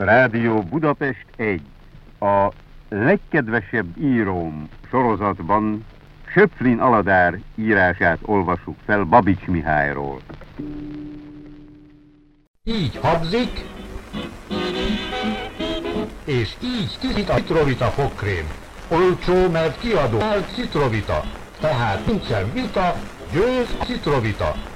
Rádió Budapest 1. A legkedvesebb íróm sorozatban Söpflin Aladár írását olvassuk fel Babics Mihályról. Így habzik, és így tűzik a Citrovita fogkrém. Olcsó, mert kiadó Citrovita, tehát nincsen vita, győz a Citrovita.